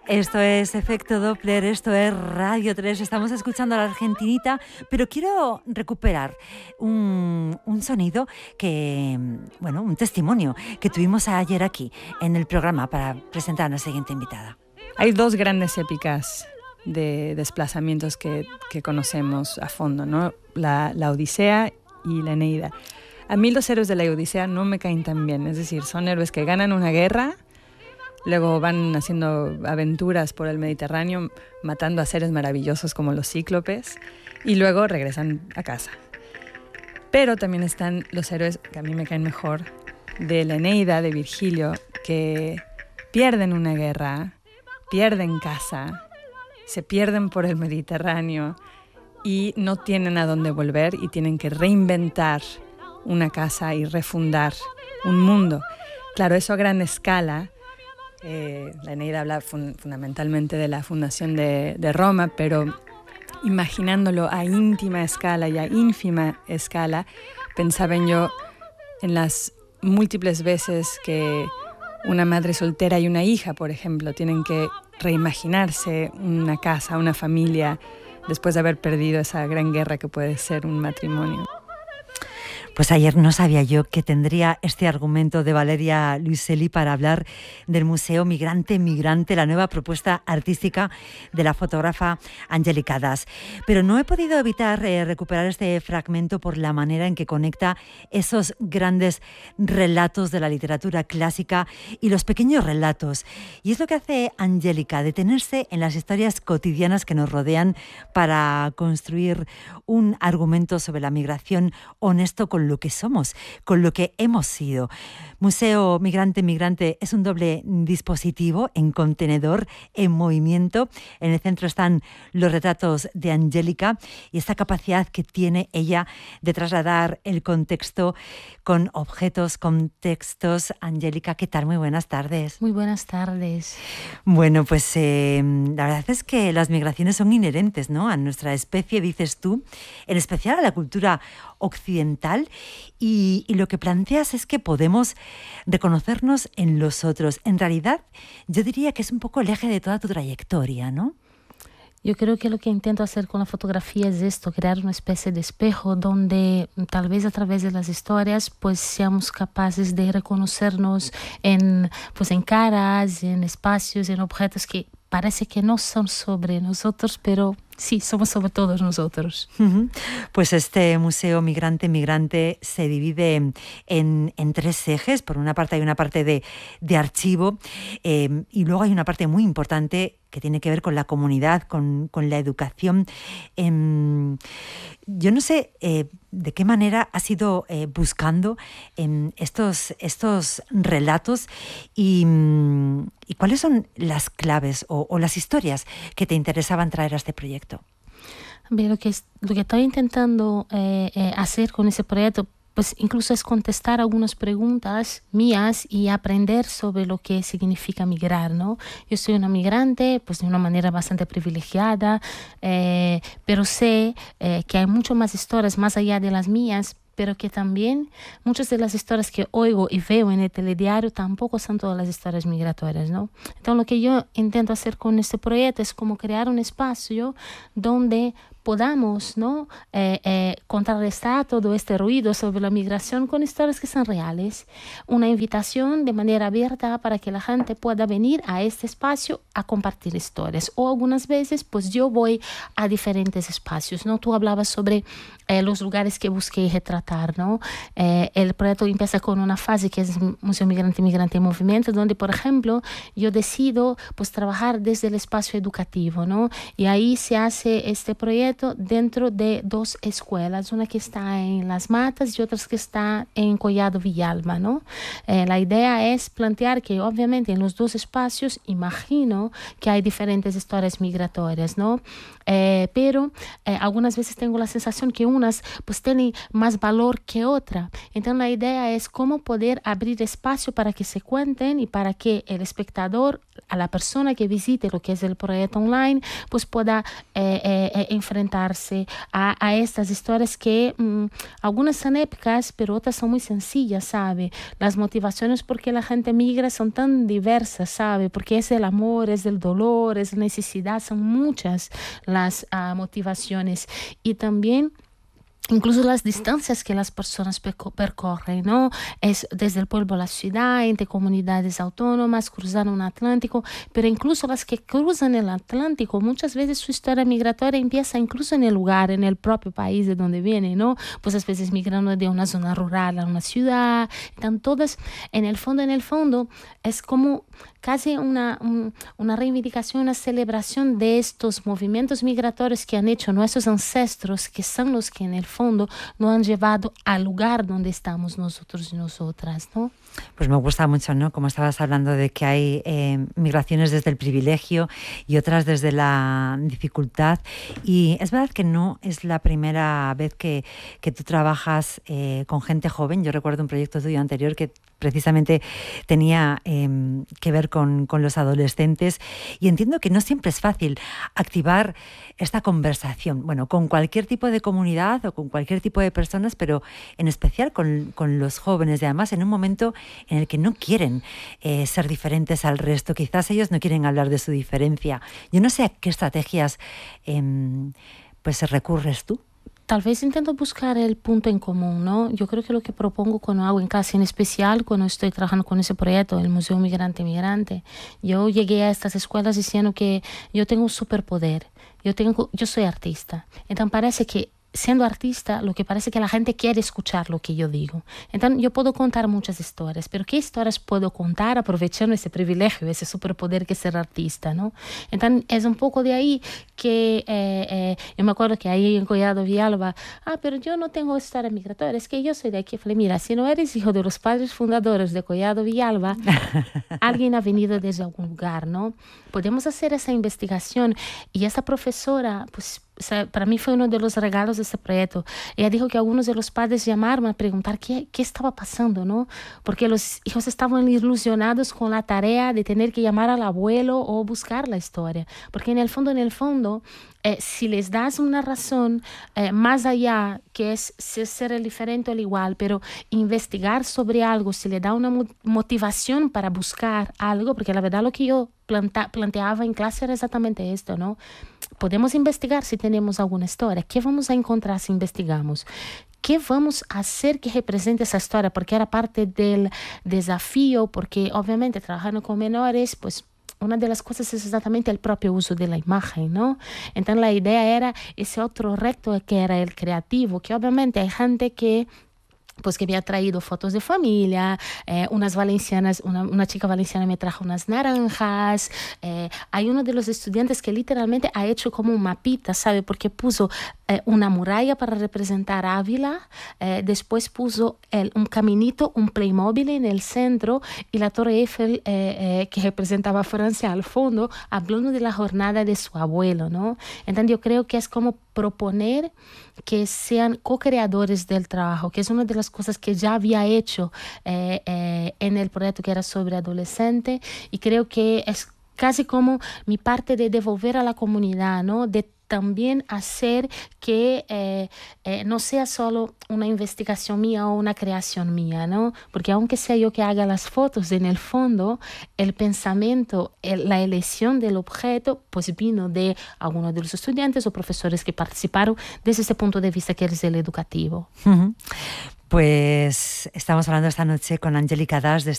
Esto es Efecto Doppler, esto es Radio 3, estamos escuchando a la argentinita, pero quiero recuperar un sonido que, bueno, un testimonio que tuvimos ayer aquí en el programa para presentar a la siguiente invitada. Hay dos grandes épicas de desplazamientos que conocemos a fondo, ¿no? La Odisea y la Eneida. A mí los héroes de la Odisea no me caen tan bien, es decir, son héroes que ganan una guerra, luego van haciendo aventuras por el Mediterráneo, matando a seres maravillosos como los cíclopes, y luego regresan a casa. Pero también están los héroes que a mí me caen mejor, de la Eneida, de Virgilio, que pierden una guerra, pierden casa, se pierden por el Mediterráneo y no tienen a dónde volver y tienen que reinventar una casa y refundar un mundo. Claro, eso a gran escala. La Eneida habla fundamentalmente de la fundación de Roma, pero imaginándolo a íntima escala y a ínfima escala, pensaba yo en las múltiples veces que una madre soltera y una hija, por ejemplo, tienen que reimaginarse una casa, una familia, después de haber perdido esa gran guerra que puede ser un matrimonio. Pues ayer no sabía yo que tendría este argumento de Valeria Luiselli para hablar del Museo Migrante, la nueva propuesta artística de la fotógrafa Angélica Das. Pero no he podido evitar recuperar este fragmento por la manera en que conecta esos grandes relatos de la literatura clásica y los pequeños relatos. Y es lo que hace Angélica, detenerse en las historias cotidianas que nos rodean para construir un argumento sobre la migración honesto con lo que somos, con lo que hemos sido. Museo Migrante es un doble dispositivo en contenedor, en movimiento. En el centro están los retratos de Angélica y esta capacidad que tiene ella de trasladar el contexto con objetos, con textos. Angélica, ¿qué tal? Muy buenas tardes. Muy buenas tardes. Bueno, pues la verdad es que las migraciones son inherentes, ¿no?, a nuestra especie, dices tú, en especial a la cultura occidental, y lo que planteas es que podemos reconocernos en los otros. En realidad, yo diría que es un poco el eje de toda tu trayectoria, ¿no? Yo creo que lo que intento hacer con la fotografía es esto, crear una especie de espejo donde tal vez a través de las historias pues seamos capaces de reconocernos en caras, en espacios, en objetos que parece que no son sobre nosotros, pero sí, somos sobre todos nosotros. Pues este Museo Migrante se divide en tres ejes. Por una parte hay una parte de archivo y luego hay una parte muy importante que tiene que ver con la comunidad, con la educación. Yo no sé de qué manera has ido buscando estos relatos y cuáles son las claves o las historias que te interesaban traer a este proyecto. Bien, lo que estoy intentando hacer con ese proyecto, pues incluso es contestar algunas preguntas mías y aprender sobre lo que significa migrar, ¿no? Yo soy una migrante, pues de una manera bastante privilegiada, pero sé que hay mucho más historias más allá de las mías, pero que también muchas de las historias que oigo y veo en el telediario tampoco son todas las historias migratorias, ¿no? Entonces lo que yo intento hacer con este proyecto es como crear un espacio donde podamos, ¿no?, contrarrestar todo este ruido sobre la migración con historias que son reales. Una invitación de manera abierta para que la gente pueda venir a este espacio a compartir historias. O algunas veces, pues yo voy a diferentes espacios, ¿no? Tú hablabas sobre los lugares que busqué retratar, ¿no? El proyecto empieza con una fase que es Museo Migrante en Movimiento, donde, por ejemplo, yo decido pues trabajar desde el espacio educativo, ¿no? Y ahí se hace este proyecto dentro de dos escuelas, una que está en Las Matas y otra que está en Collado Villalba, ¿no? La idea es plantear que obviamente en los dos espacios imagino que hay diferentes historias migratorias, ¿no? Pero algunas veces tengo la sensación que unas pues tienen más valor que otra. Entonces la idea es cómo poder abrir espacio para que se cuenten y para que el espectador, a la persona que visite lo que es el proyecto online, pues pueda enfrentar enfrentarse a estas historias que algunas son épicas, pero otras son muy sencillas, ¿sabe? Las motivaciones por qué la gente migra son tan diversas, ¿sabe? Porque es el amor, es el dolor, es la necesidad, son muchas las motivaciones. Y también incluso las distancias que las personas percorren, ¿no? Es desde el pueblo a la ciudad, entre comunidades autónomas, cruzando un Atlántico, pero incluso las que cruzan el Atlántico, muchas veces su historia migratoria empieza incluso en el lugar, en el propio país de donde vienen, ¿no? Pues a veces migrando de una zona rural a una ciudad, están todas, en el fondo, es como casi una reivindicación, una celebración de estos movimientos migratorios que han hecho nuestros ancestros, que son los que en el fondo nos han llevado al lugar donde estamos nosotros y nosotras, ¿no? Pues me gusta mucho, ¿no? Como estabas hablando de que hay migraciones desde el privilegio y otras desde la dificultad. Y es verdad que no es la primera vez que tú trabajas con gente joven. Yo recuerdo un proyecto tuyo anterior que precisamente tenía que ver con los adolescentes, y entiendo que no siempre es fácil activar esta conversación, bueno, con cualquier tipo de comunidad o con cualquier tipo de personas, pero en especial con los jóvenes, y además en un momento en el que no quieren ser diferentes al resto. Quizás ellos no quieren hablar de su diferencia. Yo no sé a qué estrategias pues recurres tú. Tal vez intento buscar el punto en común, ¿no? Yo creo que lo que propongo cuando hago en clase, en especial cuando estoy trabajando con ese proyecto, el Museo Migrante, yo llegué a estas escuelas diciendo que yo tengo un superpoder, yo soy artista. Entonces parece que siendo artista, lo que parece que la gente quiere escuchar lo que yo digo. Entonces, yo puedo contar muchas historias, pero ¿qué historias puedo contar aprovechando ese privilegio, ese superpoder que es ser artista, ¿no? Entonces, es un poco de ahí que yo me acuerdo que ahí en Collado Villalba, pero yo no tengo historia migratoria, es que yo soy de aquí. Falei, mira, si no eres hijo de los padres fundadores de Collado Villalba, alguien ha venido desde algún lugar, ¿no? Podemos hacer esa investigación. Y esa profesora, pues, para mí fue uno de los regalos de este proyecto. Ella dijo que algunos de los padres llamaron a preguntar qué estaba pasando, ¿no? Porque los hijos estaban ilusionados con la tarea de tener que llamar al abuelo o buscar la historia. Porque en el fondo, si les das una razón más allá, que es ser el diferente o el igual, pero investigar sobre algo, si le da una motivación para buscar algo, porque la verdad lo que yo planteaba en clase era exactamente esto, ¿no? Podemos investigar si tenemos alguna historia. ¿Qué vamos a encontrar si investigamos? ¿Qué vamos a hacer que represente esa historia? Porque era parte del desafío, porque obviamente trabajando con menores, pues una de las cosas es exactamente el propio uso de la imagen, ¿no? Entonces la idea era ese otro reto que era el creativo, que obviamente hay gente que me ha traído fotos de familia, unas valencianas, una chica valenciana me trajo unas naranjas, hay uno de los estudiantes que literalmente ha hecho como un mapita, ¿sabe? Porque puso una muralla para representar Ávila, después puso un caminito, un Playmobil en el centro y la Torre Eiffel que representaba Francia al fondo, hablando de la jornada de su abuelo, ¿no? Entonces yo creo que es como proponer que sean co-creadores del trabajo, que es una de las cosas que ya había hecho en el proyecto que era sobre adolescente, y creo que es casi como mi parte de devolver a la comunidad, ¿no? De también hacer que no sea solo una investigación mía o una creación mía, ¿no? Porque aunque sea yo que haga las fotos, en el fondo el pensamiento, la elección del objeto, pues vino de algunos de los estudiantes o profesores que participaron desde ese punto de vista que es el educativo. Pues estamos hablando esta noche con Angélica Das de